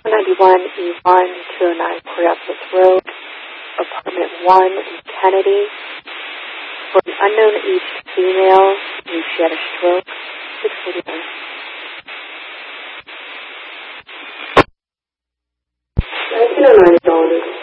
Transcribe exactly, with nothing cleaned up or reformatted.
ninety-one E one, two oh nine Coraopolis Road, apartment one in Kennedy, for an unknown aged female who she had a stroke, six forty-nine. nineteen oh nine is all